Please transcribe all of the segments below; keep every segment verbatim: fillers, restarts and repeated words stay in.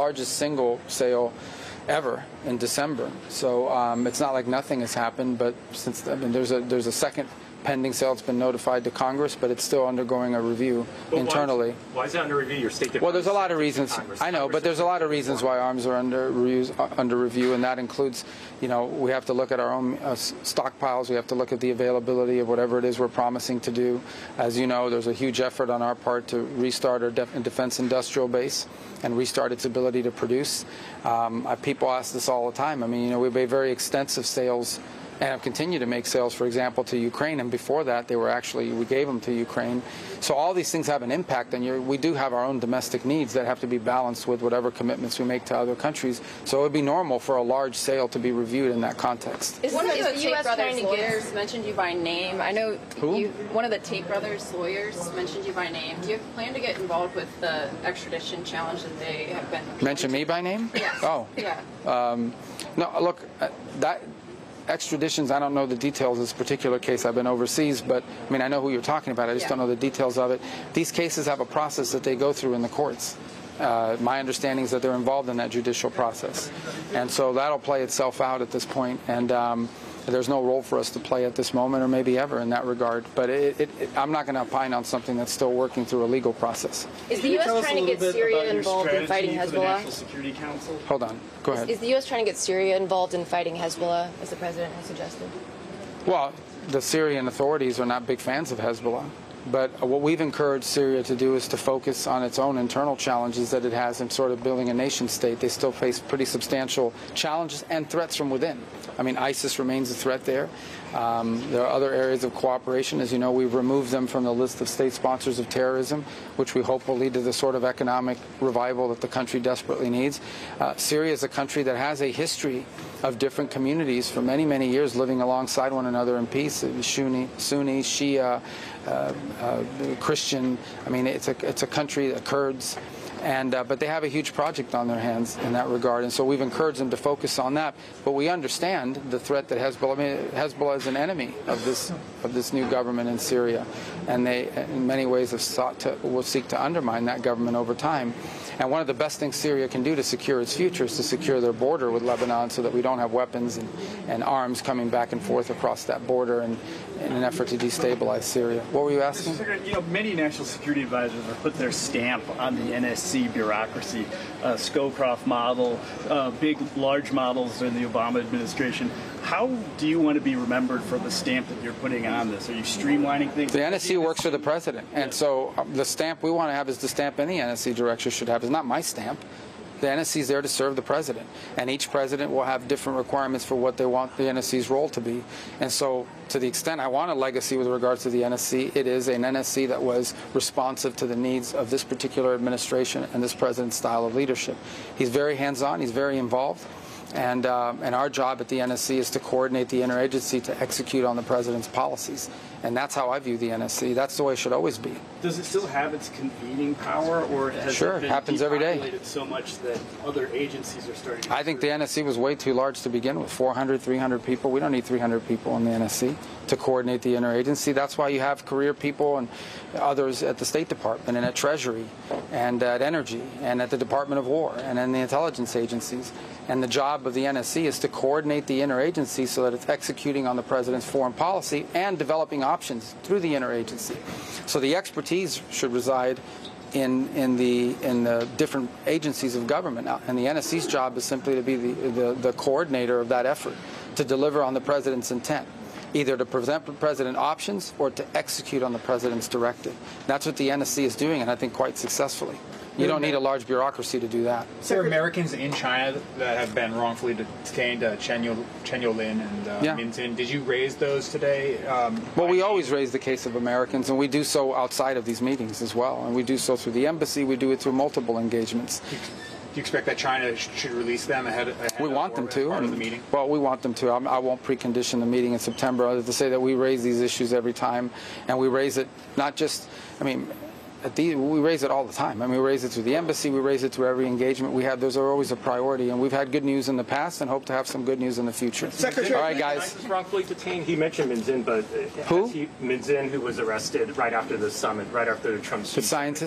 largest single sale ever in December. So um, it's not like nothing has happened, but since I mean, there's a there's a second pending sale. It's been notified to Congress, but it's still undergoing a review but internally. Why, why is it under review? Your State Department. Well, there's a lot of reasons. Congress. I know, Congress but there's a lot of reasons why arms are under reviews, uh, under review, and that includes, you know, we have to look at our own uh, stockpiles. We have to look at the availability of whatever it is we're promising to do. As you know, there's a huge effort on our part to restart our def defense industrial base and restart its ability to produce. Um, uh, people ask this all the time. I mean, you know, we made very extensive sales and have continued to make sales, for example, to Ukraine. And before that, they were actually, we gave them to Ukraine. So all these things have an impact, and you're, we do have our own domestic needs that have to be balanced with whatever commitments we make to other countries. So it would be normal for a large sale to be reviewed in that context. Is one of the Tate Brothers lawyers mentioned you by name? I know Who? You, one of the Tate Brothers lawyers mentioned you by name. Do you plan to get involved with the extradition challenge that they have been? Mention me by name? Yes. Oh. Yeah. Um, no, look, uh, that. Extraditions, I don't know the details of this particular case. I've been overseas, but I mean, I know who you're talking about. I just yeah. don't know the details of it. These cases have a process that they go through in the courts. Uh, my understanding is that they're involved in that judicial process. And so that'll play itself out at this point. And um, there's no role for us to play at this moment or maybe ever in that regard. But it, it, it, I'm not going to opine on something that's still working through a legal process. Is the U S trying to get Syria involved in fighting Hezbollah? National Security Council? Hold on. Go ahead. Is, is the U S trying to get Syria involved in fighting Hezbollah, as the president has suggested? Well, the Syrian authorities are not big fans of Hezbollah. But what we've encouraged Syria to do is to focus on its own internal challenges that it has in sort of building a nation state. They still face pretty substantial challenges and threats from within. I mean, ISIS remains a threat there. Um, there are other areas of cooperation. As you know, we've removed them from the list of state sponsors of terrorism, which we hope will lead to the sort of economic revival that the country desperately needs. Uh, Syria is a country that has a history of different communities for many, many years living alongside one another in peace. Sunni, Sunni, Shia, uh, uh, Christian. I mean, it's a, it's a country, the Kurds. And, uh, but they have a huge project on their hands in that regard, and so we've encouraged them to focus on that. But we understand the threat that Hezbollah, I mean, Hezbollah is an enemy of this of this new government in Syria, and they, in many ways, have sought to will seek to undermine that government over time. And one of the best things Syria can do to secure its future is to secure their border with Lebanon, so that we don't have weapons and, and arms coming back and forth across that border, and in an effort to destabilize Syria. What were you asking? You know, many national security advisors have put their stamp on the N S C bureaucracy, uh, Scowcroft model, uh, big, large models in the Obama administration. How do you want to be remembered for the stamp that you're putting on this? Are you streamlining things? The N S C works for the president, and so um, the stamp we want to have is the stamp any N S C director should have. It's not my stamp. The N S C is there to serve the president, and each president will have different requirements for what they want the N S C's role to be. And so, to the extent I want a legacy with regards to the N S C, it is an N S C that was responsive to the needs of this particular administration and this president's style of leadership. He's very hands-on. He's very involved. And, uh, and our job at the N S C is to coordinate the interagency to execute on the president's policies. And that's how I view the N S C. That's the way it should always be. Does it still have its convening power, or has sure, it been it happens every day. depopulated so much that other agencies are starting to... I think the N S C was way too large to begin with. four hundred, three hundred people. We don't need three hundred people in the N S C to coordinate the interagency. That's why you have career people and others at the State Department and at Treasury and at Energy and at the Department of War and in the intelligence agencies. And the job of the N S C is to coordinate the interagency so that it's executing on the president's foreign policy and developing options through the interagency. So the expertise should reside in in the in the different agencies of government, and the N S C's job is simply to be the the, the coordinator of that effort to deliver on the president's intent, either to present the president options or to execute on the president's directive. That's what the N S C is doing, and I think quite successfully. You don't need a large bureaucracy to do that. There are Americans in China that have been wrongfully detained, uh, Chen Yo- Chen Yolin and uh, Yeah. Min Zin. Did you raise those today? Um, Well, we by- always raise the case of Americans, and we do so outside of these meetings as well. And we do so through the embassy. We do it through multiple engagements. Do you expect that China sh- should release them ahead, ahead We of want or them as to. part of and- the meeting? Well, we want them to. I'm, I won't precondition the meeting in September other to say that we raise these issues every time, and we raise it not just, I mean, at the, we raise it all the time. I mean, we raise it through the embassy. We raise it through every engagement we have. Those are always a priority, and we've had good news in the past and hope to have some good news in the future. Secretary, all right, guys. was wrongfully detained. He mentioned Min Zin, but uh, Who? has he, Min Zin, who was arrested right after the summit, right after the Trump. The scientists?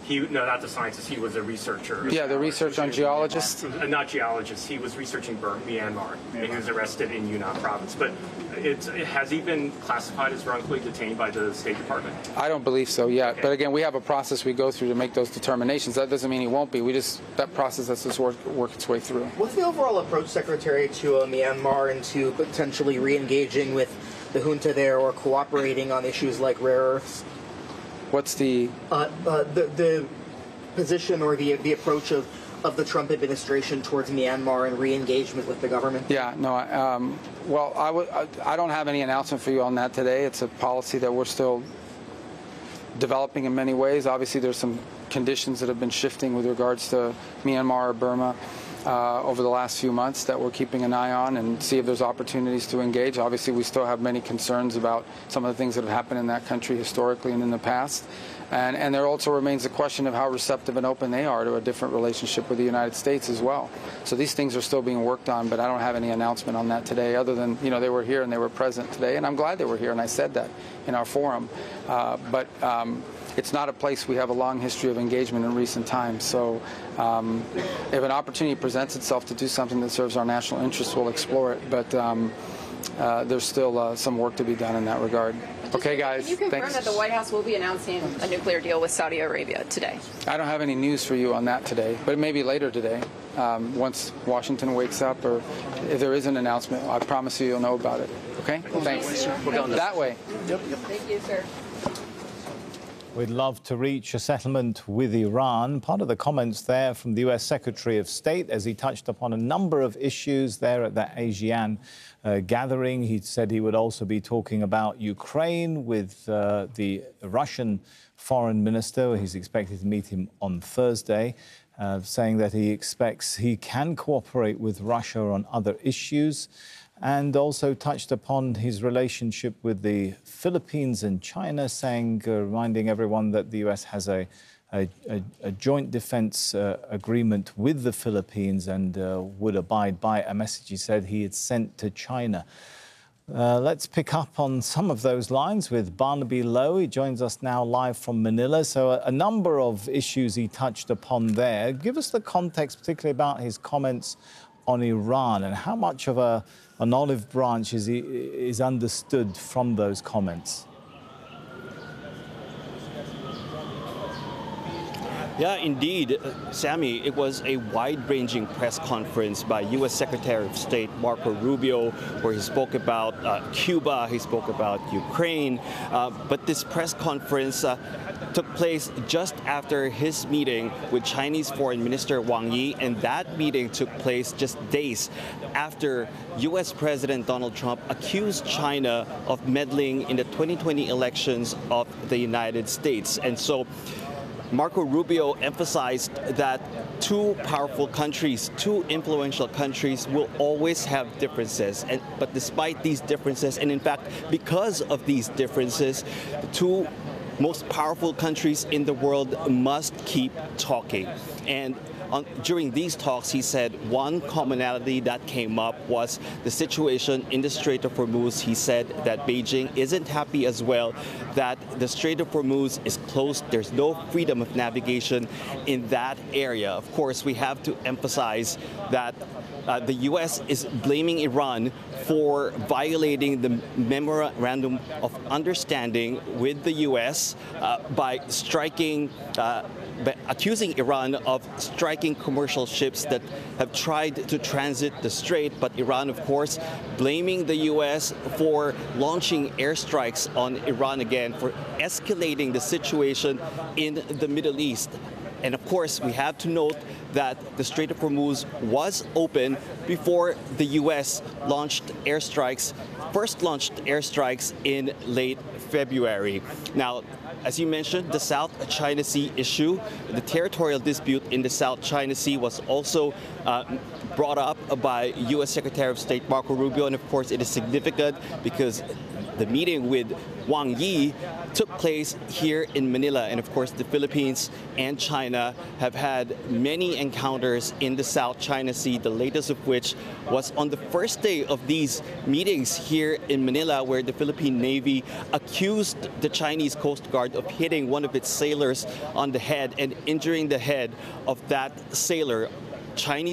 He no, not the scientist. He was a researcher. Yeah, the research on geologists. Uh, not geologist. He was researching Bur- Myanmar, and he was arrested in Yunnan province. But it's, has he been classified as wrongfully detained by the State Department? I don't believe so yet. Okay. But again, we have a process we go through to make those determinations. That doesn't mean he won't be. We just that process has to work, work its way through. What's the overall approach, Secretary, to uh, Myanmar and to potentially re-engaging with the junta there or cooperating on issues like rare earths? What's the Uh, uh, the, the position or the the approach of, of the Trump administration towards Myanmar and re-engagement with the government? Yeah, no. I- Um, well, I, w- I I don't have any announcement for you on that today. It's a policy that we're still developing in many ways. Obviously, there's some conditions that have been shifting with regards to Myanmar or Burma uh, over the last few months that we're keeping an eye on and see if there's opportunities to engage. Obviously, we still have many concerns about some of the things that have happened in that country historically and in the past. And, and there also remains the question of how receptive and open they are to a different relationship with the United States as well. So these things are still being worked on, but I don't have any announcement on that today other than, you know, they were here and they were present today, and I'm glad they were here, and I said that in our forum. Uh, but um, it's not a place we have a long history of engagement in recent times. So um, if an opportunity presents itself to do something that serves our national interests, we'll explore it. But um, uh, there's still uh, some work to be done in that regard. Okay, guys. Can you confirm Thanks. that the White House will be announcing a nuclear deal with Saudi Arabia today? I don't have any news for you on that today, but maybe later today, um, once Washington wakes up, or if there is an announcement, I promise you you'll know about it. Okay? Thanks. That way. Thank you, sir. We'd love to reach a settlement with Iran. Part of the comments there from the U S Secretary of State as he touched upon a number of issues there at the ASEAN uh, gathering. He said he would also be talking about Ukraine with uh, the Russian foreign minister. He's expected to meet him on Thursday, uh, saying that he expects he can cooperate with Russia on other issues, and also touched upon his relationship with the Philippines and China, saying, uh, reminding everyone that the U S has a, a, a, a joint defense uh, agreement with the Philippines and uh, would abide by a message he said he had sent to China. Uh, let's pick up on some of those lines with Barnaby Lowe. He joins us now live from Manila. So a, a number of issues he touched upon there. Give us the context, particularly about his comments on Iran, and how much of a, an olive branch is, he, is understood from those comments? Yeah, indeed, uh, Sammy, it was a wide-ranging press conference by U S Secretary of State Marco Rubio, where he spoke about uh, Cuba, he spoke about Ukraine, uh, but this press conference uh, took place just after his meeting with Chinese Foreign Minister Wang Yi, and that meeting took place just days after U S President Donald Trump accused China of meddling in the twenty twenty elections of the United States. And so Marco Rubio emphasized that two powerful countries, two influential countries will always have differences. And, but despite these differences, and in fact, because of these differences, the two most powerful countries in the world must keep talking. And on, during these talks, he said one commonality that came up was the situation in the Strait of Hormuz. He said that Beijing isn't happy as well, that the Strait of Hormuz is closed. There's no freedom of navigation in that area. Of course, we have to emphasize that Uh, the U S is blaming Iran for violating the Memorandum of Understanding with the U S uh, by striking, uh, by accusing Iran of striking commercial ships that have tried to transit the strait. But Iran, of course, blaming the U S for launching airstrikes on Iran again, for escalating the situation in the Middle East. And of course, we have to note that the Strait of Hormuz was open before the U S launched airstrikes, first launched airstrikes in late February. Now, as you mentioned, the South China Sea issue, the territorial dispute in the South China Sea was also uh, brought up by U S Secretary of State Marco Rubio. And of course, it is significant because the meeting with Wang Yi took place here in Manila. And of course, the Philippines and China have had many encounters in the South China Sea, the latest of which was on the first day of these meetings here in Manila, where the Philippine Navy accused the Chinese Coast Guard of hitting one of its sailors on the head and injuring the head of that sailor. Chinese